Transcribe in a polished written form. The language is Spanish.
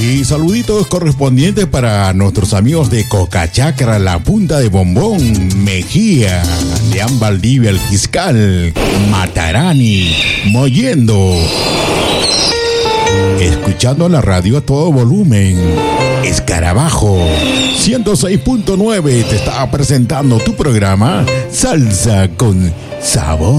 Y saluditos correspondientes para nuestros amigos de Cocachacra, La Punta de Bombón, Mejía, Leán Valdivia, El Fiscal, Matarani, Mollendo. Escuchando la radio a todo volumen. Escarabajo 106.9 te está presentando tu programa Salsa con Sabor.